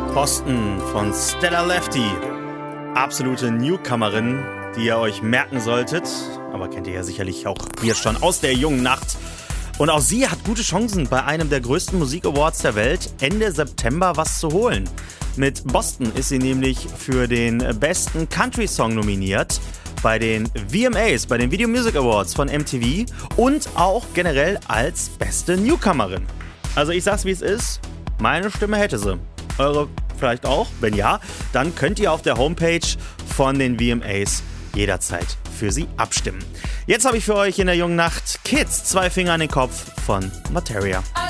Boston von Stella Lefty. Absolute Newcomerin, die ihr euch merken solltet. Aber kennt ihr ja sicherlich auch hier schon aus der jungen Nacht. Und auch sie hat gute Chancen, bei einem der größten Musik-Awards der Welt Ende September was zu holen. Mit Boston ist sie nämlich für den besten Country-Song nominiert bei den VMAs, bei den Video Music Awards von MTV und auch generell als beste Newcomerin. Also ich sag's wie es ist, meine Stimme hätte sie. Eure vielleicht auch? Wenn ja, dann könnt ihr auf der Homepage von den VMAs jederzeit für sie abstimmen. Jetzt habe ich für euch in der jungen Nacht Kids, 2 Finger an den Kopf von Materia.